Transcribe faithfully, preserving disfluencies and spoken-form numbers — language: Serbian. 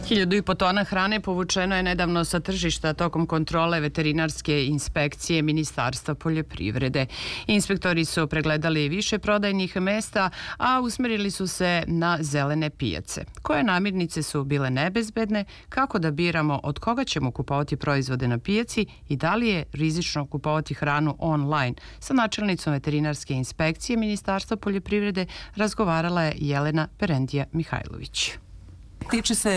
Hiljadu i po tona hrane povučeno je nedavno sa tržišta tokom kontrole veterinarske inspekcije Ministarstva poljoprivrede. Inspektori su pregledali više prodajnih mesta, a usmerili su se na zelene pijace. Koje namirnice su bile nebezbedne, kako da biramo od koga ćemo kupovati proizvode na pijaci i da li je rizično kupovati hranu online. Sa načelnicom veterinarske inspekcije Ministarstva poljoprivrede razgovarala je Jelena Perendija Mihajlović. Tiče se